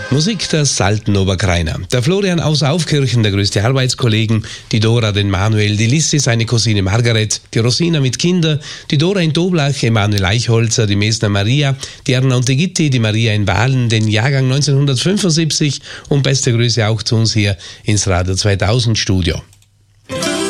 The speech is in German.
Musik der Salten-Oberkrainer. Der Florian aus Aufkirchen, der größte Arbeitskollegen, die Dora, den Manuel, die Lissi, seine Cousine Margaret, die Rosina mit Kinder, die Dora in Doblach, Emanuel Eichholzer, die Mesner Maria, die Erna und die Gitti, die Maria in Wahlen, den Jahrgang 1975 und beste Grüße auch zu uns hier ins Radio 2000 Studio.